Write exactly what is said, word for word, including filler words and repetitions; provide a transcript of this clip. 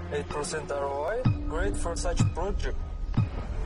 eight percent R O I, great for such project.